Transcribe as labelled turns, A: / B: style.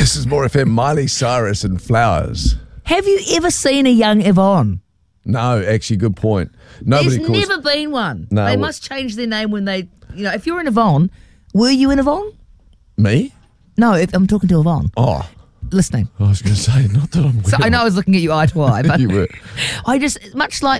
A: This is More FM. Miley Cyrus and Flowers.
B: Have you ever seen a young Yvonne?
A: No, actually, good point. Nobody
B: There's never been one.
A: No,
B: they must change their name when they, if you're an Yvonne, were you an Yvonne?
A: Me?
B: No, I'm talking to Yvonne.
A: Oh,
B: Listening.
A: I was going to say, not that I'm.
B: So I know I was looking at you eye to eye, but
A: You were.
B: I just, much like